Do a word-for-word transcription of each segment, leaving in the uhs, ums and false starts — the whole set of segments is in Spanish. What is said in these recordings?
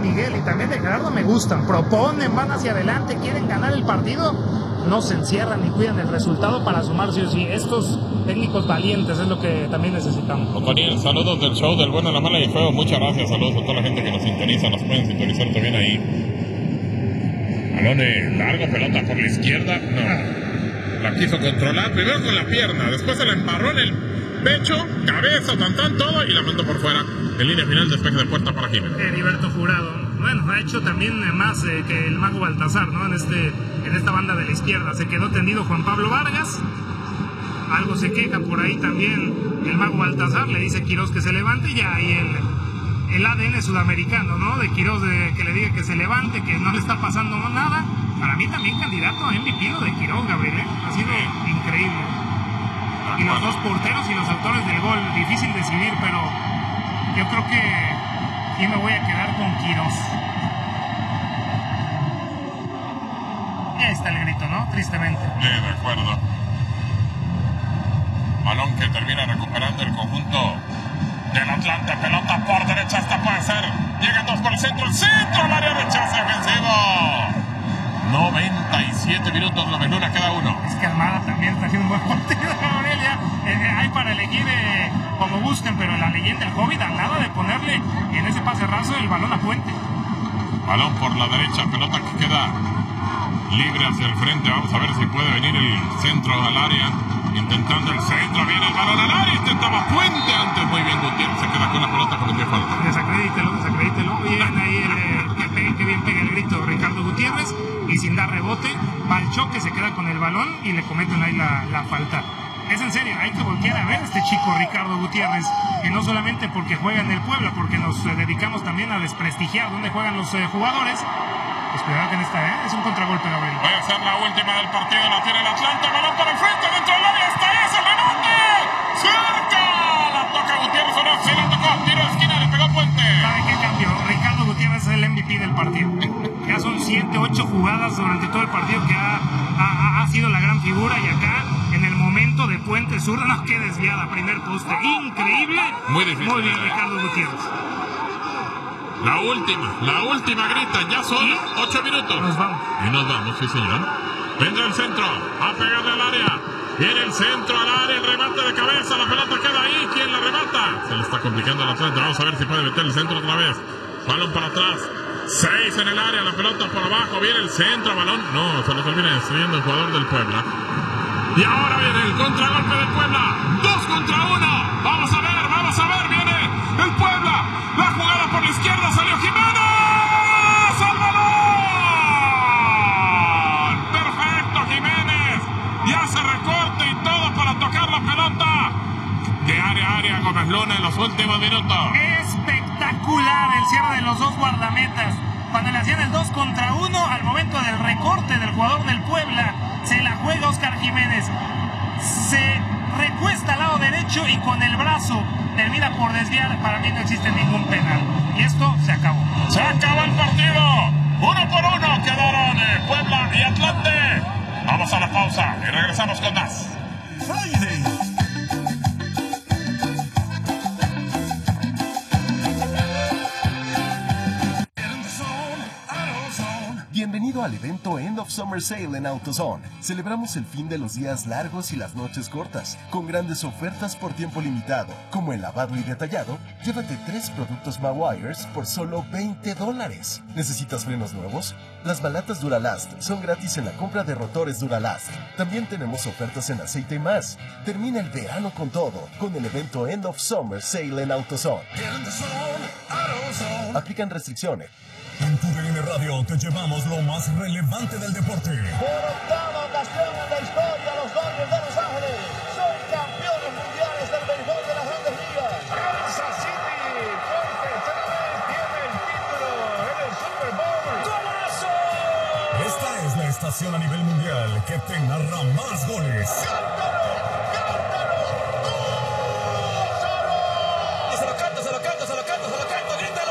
Miguel y también de Gerardo me gustan. Proponen, van hacia adelante, quieren ganar el partido, no se encierran ni cuidan el resultado para sumar sí o sí. Estos técnicos valientes es lo que también necesitamos. Oconiel, saludos del show del bueno, la mala y el feo. Muchas gracias, saludos a toda la gente que nos sintoniza, nos pueden sintonizar también ahí. Balón largo, pelota por la izquierda, no. La quiso controlar, primero con la pierna, después se la embarró en el pecho, cabeza, tan tan, todo, y la mandó por fuera. En línea final, despeje de puerta para Jiménez. Heriberto Jurado, bueno, ha hecho también más eh, que el mago Baltazar, ¿no? En, este, en esta banda de la izquierda. Se quedó tendido Juan Pablo Vargas. Algo se queja por ahí también el mago Baltazar. Le dice Quirós que se levante y ya ahí el, el A D N sudamericano, ¿no? De Quirós, de, que le diga que se levante, que no le está pasando nada. Para mí también candidato a M V P lo de Quirós, Gabriel, ¿eh? Ha sido increíble. Y los dos porteros y los autores del gol, difícil decidir, pero yo creo que yo me voy a quedar con Quirós. Y ahí está el grito, ¿no? Tristemente. Sí, de acuerdo. Balón que termina recuperando el conjunto del Atlante. Pelota por derecha, esta puede ser. Llegan dos por el centro, el centro al área, rechace ofensivo. noventa y siete minutos, lo menor a cada uno. Es que Almada también está haciendo un buen partido, Gabriel. Ya, eh, hay para elegir eh, como gusten, pero la leyenda, el Hobbit, a nada de ponerle en ese pase raso el balón a Puente. Balón por la derecha, pelota que queda libre hacia el frente. Vamos a ver si puede venir el centro al área. Intentando el centro, viene el balón al área. Intentaba Puente antes, muy bien Gutiérrez. Se queda con la pelota, cometió falta. Desacredítelo, desacredítelo. Bien ahí, eh, que, pegue, que bien pega el grito Ricardo Gutiérrez. Y sin dar rebote, va al choque, se queda con el balón y le cometen ahí la, la falta. Es en serio, hay que voltear a ver a este chico Ricardo Gutiérrez, que no solamente porque juega en el Puebla, porque nos eh, dedicamos también a desprestigiar dónde juegan los eh, jugadores. Pues cuidado que en esta, ¿eh? Es un contragolpe, Gabriel. Voy a ser la última del partido, la tiene el Atlante, balón para el frente, dentro del área, está ahí, es el rebote. ¡Cerca! La toca Gutiérrez, o no, sí la tocó, tiro de esquina, le pegó Puente. ¿Sabe qué cambió? Ricardo Gutiérrez es el M V P del partido. Ya son siete, ocho jugadas durante todo el partido que ha, ha, ha sido la gran figura, y acá en el momento de Puente zurda, no, qué desviada, primer poste, increíble. Muy difícil. Muy bien Ricardo Gutiérrez. La última, la última grita, ya son ocho minutos. Nos vamos. Y nos vamos, sí señor. Vendrá el centro, a pegarle al área. Viene el centro al área, el remate de cabeza, la pelota queda ahí. ¿Quién la remata? Se le está complicando al Atlante. Vamos a ver si puede meter el centro otra vez. Balón para atrás. Seis en el área, la pelota por abajo. Viene el centro, balón. No, se lo termina destruyendo el jugador del Puebla. Y ahora viene el contragolpe del Puebla. Dos contra uno. Vamos a ver, vamos a ver. Viene el Puebla. La jugada por la izquierda, salió Jiménez. ¡Al balón! Perfecto, Jiménez. Y hace recorte y todo para tocar la pelota. De área a área, Gómez Luna en los últimos minutos. Espectacular el cierre de los dos guardametas. Cuando le hacían el dos contra uno, al momento del recorte del jugador del Puebla, se la juega Oscar Jiménez. Se recuesta al lado derecho y con el brazo termina por desviar. Para mí no existe ningún penal. Y esto se acabó. Se acabó el partido. Uno por uno quedaron eh, Puebla y Atlante. Vamos a la pausa y regresamos con más. Friday. Bienvenido al evento End of Summer Sale en AutoZone. Celebramos el fin de los días largos y las noches cortas, con grandes ofertas por tiempo limitado, como el lavado y detallado. Llévate tres productos Mawires por solo veinte dólares. ¿Necesitas frenos nuevos? Las balatas Duralast son gratis en la compra de rotores Duralast. También tenemos ofertas en aceite y más. Termina el verano con todo, con el evento End of Summer Sale en AutoZone. Aplican restricciones. En tu D N Radio te llevamos lo más relevante del deporte. Por octava ocasión en la historia, los Dodgers de Los Ángeles son campeones mundiales del béisbol de las Grandes Ligas. Kansas City, Jorge Chávez tiene el título en el Super Bowl. ¡Golazo! Esta es la estación a nivel mundial que te narra más goles. ¡Cántalo! ¡Cántalo! ¡Golazo! Se lo canto, se lo canto, se lo canto, se lo canto, grítalo.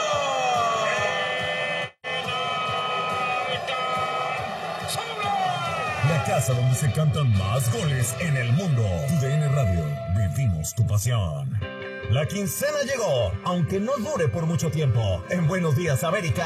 La casa donde se cantan más goles en el mundo. Tu D N Radio, vivimos tu pasión. La quincena llegó, aunque no dure por mucho tiempo. En Buenos Días América